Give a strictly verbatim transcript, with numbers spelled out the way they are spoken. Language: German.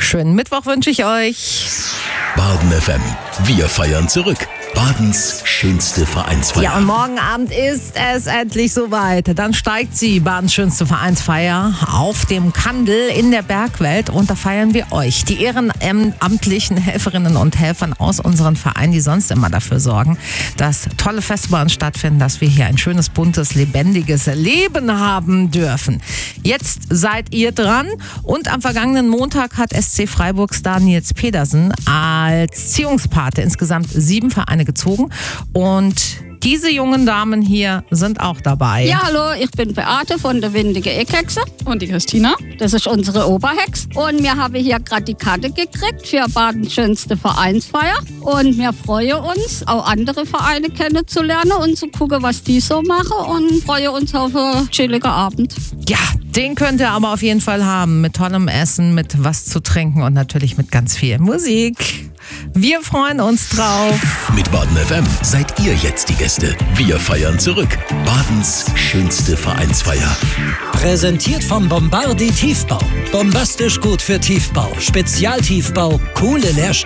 Schönen Mittwoch wünsche ich euch. Baden F M. Wir feiern zurück. Badens schönste Vereinsfeier. Ja, und morgen Abend ist es endlich soweit. Dann steigt sie, Badens schönste Vereinsfeier, auf dem Kandel in der Bergwelt. Und da feiern wir euch, die ehrenamtlichen Helferinnen und Helfern aus unseren Vereinen, die sonst immer dafür sorgen, dass tolle Feste bei uns stattfinden, dass wir hier ein schönes, buntes, lebendiges Leben haben dürfen. Jetzt seid ihr dran. Und am vergangenen Montag hat S C Freiburg-Star Nils Pedersen als Ziehungspate insgesamt sieben Vereine gezogen. Und diese jungen Damen hier sind auch dabei. Ja, hallo, ich bin Beate von der Windige Eckhexe. Und die Christina. Das ist unsere Oberhex. Und wir haben hier gerade die Karte gekriegt für Badens schönste Vereinsfeier. Und wir freuen uns, auch andere Vereine kennenzulernen und zu gucken, was die so machen. Und freuen uns auf einen chilligen Abend. Ja, den könnt ihr aber auf jeden Fall haben. Mit tollem Essen, mit was zu trinken und natürlich mit ganz viel Musik. Wir freuen uns drauf. Mit Baden F M seid ihr jetzt die Gäste. Wir feiern zurück. Badens schönste Vereinsfeier. Präsentiert vom Bombardi Tiefbau. Bombastisch gut für Tiefbau. Spezialtiefbau, coole Leerstände.